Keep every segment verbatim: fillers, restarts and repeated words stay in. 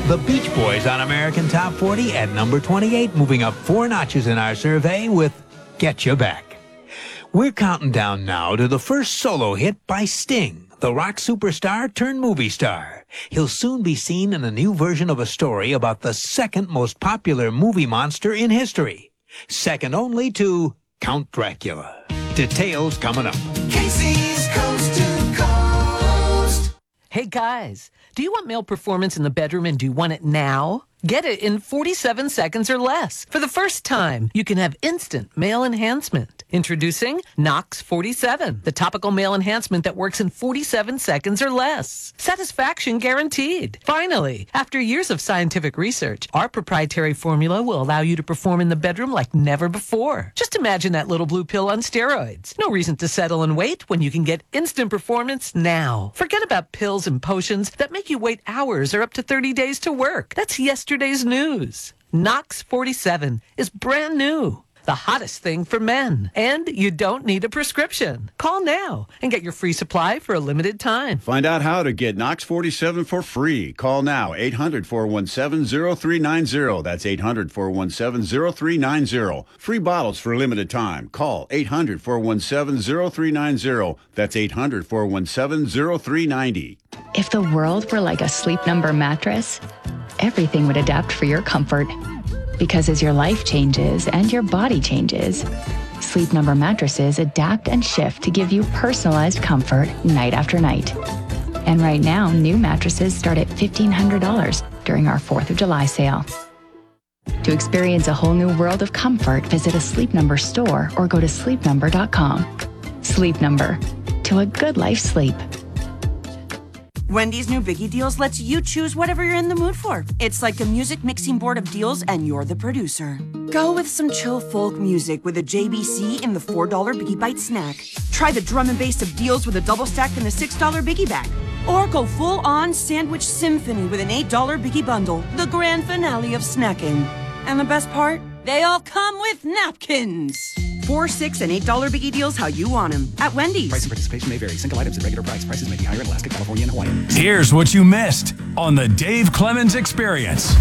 The Beach Boys on American Top forty at number twenty-eight, moving up four notches in our survey with Get You Back. We're counting down now to the first solo hit by Sting, the rock superstar turned movie star. He'll soon be seen in a new version of a story about the second most popular movie monster in history, second only to Count Dracula. Details coming up. Casey's Coast to Coast. Hey guys, do you want male performance in the bedroom and do you want it now? Get it in forty-seven seconds or less. For the first time, you can have instant male enhancement. Introducing Nox forty-seven, the topical male enhancement that works in forty-seven seconds or less. Satisfaction guaranteed. Finally, after years of scientific research, our proprietary formula will allow you to perform in the bedroom like never before. Just imagine that little blue pill on steroids. No reason to settle and wait when you can get instant performance now. Forget about pills and potions that make you wait hours or up to thirty days to work. That's yesterday's news. Nox forty-seven is brand new. The hottest thing for men. And you don't need a prescription. Call now and get your free supply for a limited time. Find out how to get Nox forty-seven for free. Call now, eight hundred, four one seven, zero three nine zero. That's eight hundred, four one seven, zero three nine zero. Free bottles for a limited time. Call eight hundred, four one seven, zero three nine zero. That's eight hundred, four one seven, zero three nine zero. If the world were like a Sleep Number mattress, everything would adapt for your comfort. Because as your life changes and your body changes, Sleep Number mattresses adapt and shift to give you personalized comfort night after night. And right now, new mattresses start at fifteen hundred dollars during our fourth of July sale. To experience a whole new world of comfort, visit a Sleep Number store or go to sleep number dot com. Sleep Number. To a good life sleep. Wendy's new Biggie Deals lets you choose whatever you're in the mood for. It's like a music mixing board of deals, and you're the producer. Go with some chill folk music with a J B C in the four dollar Biggie Bite snack. Try the drum and bass of deals with a double stack in the six dollar Biggie Bag. Or go full-on sandwich symphony with an eight dollar Biggie Bundle, the grand finale of snacking. And the best part? They all come with napkins. Four, six, and eight dollar Biggie Deals how you want them at Wendy's. Price and participation may vary. Single items at regular price. Prices may be higher in Alaska, California, and Hawaii. Here's what you missed on the Dave Clemens Experience.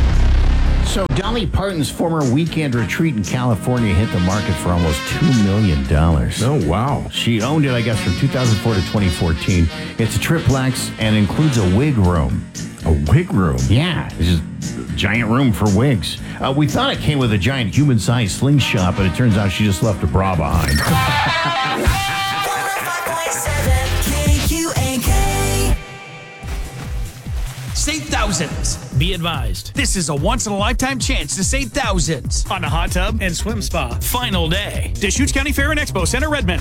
So Dolly Parton's former weekend retreat in California hit the market for almost two million dollars. Oh, wow. She owned it, I guess, from two thousand four to twenty fourteen. It's a triplex and includes a wig room. A wig room? Yeah, it's just a giant room for wigs. Uh, we thought it came with a giant human-sized slingshot, but it turns out she just left a bra behind. Save thousands. Be advised, this is a once-in-a-lifetime chance to save thousands on a hot tub and swim spa. Final day. Deschutes County Fair and Expo Center, Redmond.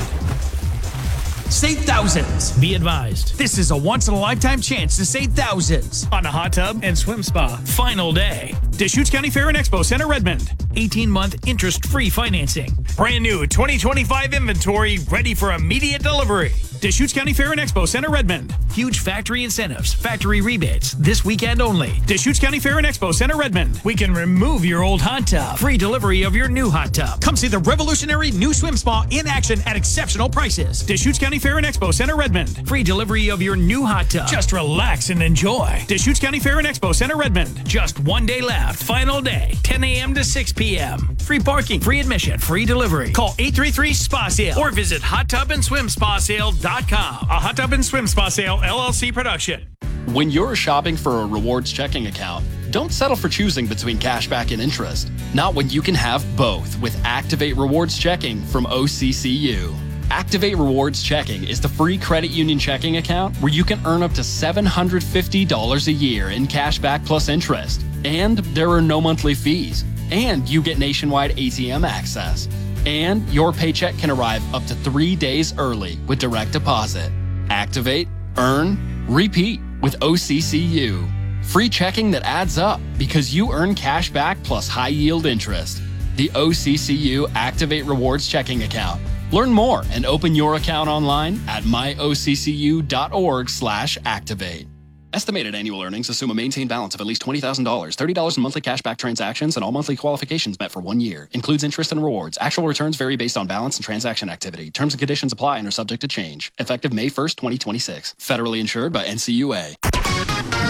Save thousands. Be advised, this is a once-in-a-lifetime chance to save thousands on a hot tub and swim spa. Final day. Deschutes County Fair and Expo Center, Redmond. eighteen-month interest-free financing. Brand new twenty twenty-five inventory ready for immediate delivery. Deschutes County Fair and Expo Center, Redmond. Huge factory incentives, factory rebates, this weekend only. Deschutes County Fair and Expo Center, Redmond. We can remove your old hot tub. Free delivery of your new hot tub. Come see the revolutionary new swim spa in action at exceptional prices. Deschutes County Fair and Expo Center, Redmond. Free delivery of your new hot tub. Just relax and enjoy. Deschutes County Fair and Expo Center, Redmond. Just one day left. Final day, ten a.m. to six p.m. Free parking, free admission, free delivery. Call eight three three S P A sale or visit hot tub and swim spa sale dot com. A Hot Tub and Swim Spa Sale L L C production. When you're shopping for a rewards checking account, don't settle for choosing between cashback and interest. Not when you can have both with Activate Rewards Checking from O C C U. Activate Rewards Checking is the free credit union checking account where you can earn up to seven hundred fifty dollars a year in cashback plus interest. And there are no monthly fees. And you get nationwide A T M access. And your paycheck can arrive up to three days early with direct deposit. Activate, earn, repeat with O C C U. Free checking that adds up because you earn cash back plus high yield interest. The O C C U Activate Rewards checking account. Learn more and open your account online at my o c c u dot org slash activate. Estimated annual earnings assume a maintained balance of at least twenty thousand dollars, thirty dollars in monthly cashback transactions, and all monthly qualifications met for one year. Includes interest and rewards. Actual returns vary based on balance and transaction activity. Terms and conditions apply and are subject to change. Effective May first, twenty twenty-six. Federally insured by N C U A.